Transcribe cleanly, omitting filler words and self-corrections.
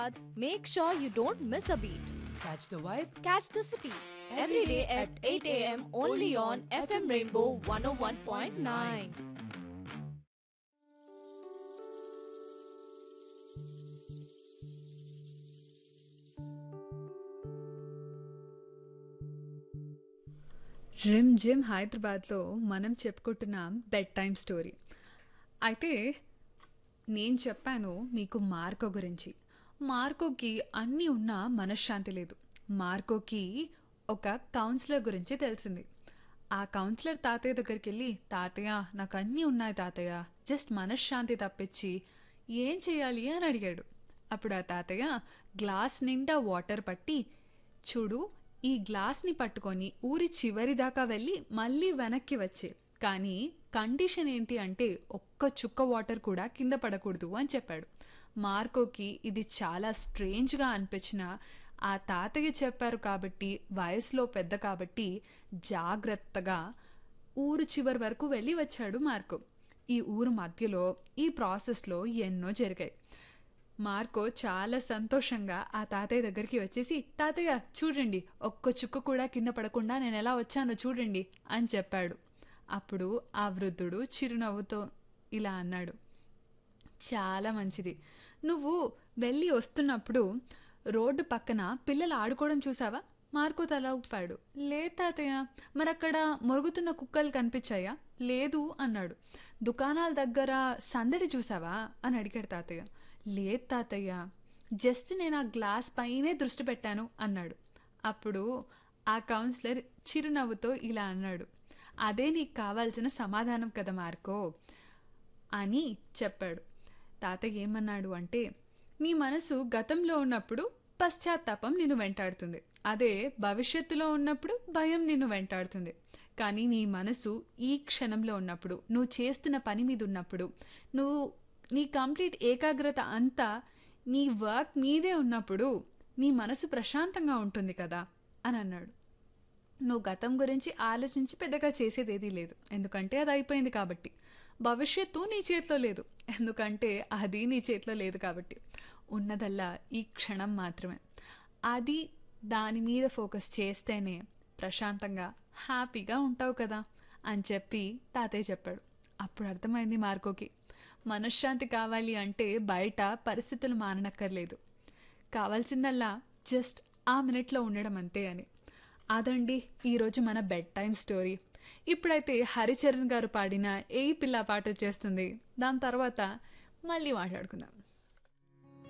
Hyderabad, make sure you don't miss a beat. Catch the vibe Catch the city every day at 8 a.m. only on FM Rainbow 101.9. Rim gym హైదరాబాద్లో మనం చెప్పుకుంటున్నాం bed time story. అయితే నేను చెప్పాను మీకు Marco గురించి. మార్కోకి అన్నీ ఉన్నా మనశ్శాంతి లేదు. మార్కోకి ఒక కౌన్సిలర్ గురించి తెలిసింది. ఆ కౌన్సిలర్ తాతయ్య దగ్గరికి వెళ్ళి, తాతయ్య నాకు అన్నీ ఉన్నాయి తాతయ్య, జస్ట్ మనశ్శాంతి తప్పించి ఏం చేయాలి అని అడిగాడు. అప్పుడు ఆ తాతయ్య గ్లాస్ నిండా వాటర్ పట్టి, చూడు ఈ గ్లాస్ని పట్టుకొని ఊరి చివరి దాకా వెళ్ళి మళ్ళీ వెనక్కి వచ్చే, కానీ కండిషన్ ఏంటి అంటే ఒక్క చుక్క వాటర్ కూడా కింద పడకూడదు అని చెప్పాడు. మార్కోకి ఇది చాలా స్ట్రేంజ్గా అనిపించిన ఆ తాతయ్య చెప్పారు కాబట్టి, వయసులో పెద్ద కాబట్టి జాగ్రత్తగా ఊరు చివరి వరకు వెళ్ళి వచ్చాడు మార్కో. ఈ ఊరు మధ్యలో ఈ ప్రాసెస్లో ఎన్నో జరిగాయి. మార్కో చాలా సంతోషంగా ఆ తాతయ్య దగ్గరికి వచ్చేసి, తాతయ్య చూడండి ఒక్క చుక్క కూడా కింద పడకుండా నేను ఎలా వచ్చానో చూడండి అని చెప్పాడు. అప్పుడు ఆ వృద్ధుడు చిరునవ్వుతో ఇలా అన్నాడు, చాలా మంచిది, నువ్వు వెళ్ళి వస్తున్నప్పుడు రోడ్డు పక్కన పిల్లలు ఆడుకోవడం చూసావా? మార్కో తల ఊపాడు. లేదు తాతయ్య. మరక్కడ మొరుగుతున్న కుక్కలు కనిపించాయా? లేదు అన్నాడు. దుకాణాల దగ్గర సందడి చూసావా అని అడిగాడు తాతయ్య. లేదు తాతయ్య, జస్ట్ నేను ఆ గ్లాస్ పైనే దృష్టి పెట్టాను అన్నాడు. అప్పుడు ఆ కౌన్సిలర్ చిరునవ్వుతో ఇలా అన్నాడు, అదే నీకు కావాల్సిన సమాధానం కదా మార్కో అని చెప్పాడు. తాతయ్య ఏమన్నాడు అంటే, నీ మనసు గతంలో ఉన్నప్పుడు పశ్చాత్తాపం నిన్ను వెంటాడుతుంది, అదే భవిష్యత్తులో ఉన్నప్పుడు భయం నిన్ను వెంటాడుతుంది. కానీ నీ మనసు ఈ క్షణంలో ఉన్నప్పుడు, నువ్వు చేస్తున్న పని మీద ఉన్నప్పుడు, నీ కంప్లీట్ ఏకాగ్రత అంతా నీ వర్క్ మీదే ఉన్నప్పుడు నీ మనసు ప్రశాంతంగా ఉంటుంది కదా అని అన్నాడు. నువ్వు గతం గురించి ఆలోచించి పెద్దగా చేసేది ఏదీ లేదు, ఎందుకంటే అది అయిపోయింది కాబట్టి. భవిష్యత్తు నీ చేతిలో లేదు, ఎందుకంటే అది నీ చేతిలో లేదు కాబట్టి. ఉన్నదల్లా ఈ క్షణం మాత్రమే. అది దాని మీద ఫోకస్ చేస్తేనే ప్రశాంతంగా హ్యాపీగా ఉంటావు కదా అని చెప్పి తాతయ్య చెప్పాడు. అప్పుడు అర్థమైంది మార్కోకి, మనశ్శాంతి కావాలి అంటే బయట పరిస్థితులు మాననక్కర్లేదు, కావాల్సిందల్లా జస్ట్ ఆ మినిట్లో ఉండడం అంతే అని. అదండి ఈరోజు మన బెడ్ టైమ్ స్టోరీ. ఇప్పుడైతే హరిచరణ్ గారు పాడిన ఏ పిల్ల పాట వచ్చేస్తుంది, దాని తర్వాత మళ్ళీ మాట్లాడుకుందాం.